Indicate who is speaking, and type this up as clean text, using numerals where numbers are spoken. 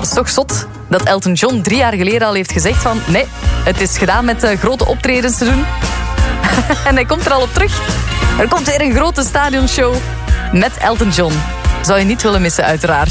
Speaker 1: is toch zot dat Elton John 3 jaar geleden al heeft gezegd van... nee, het is gedaan met grote optredens te doen. En hij komt er al op terug. Er komt weer een grote stadionshow met Elton John. Zou je niet willen missen, uiteraard.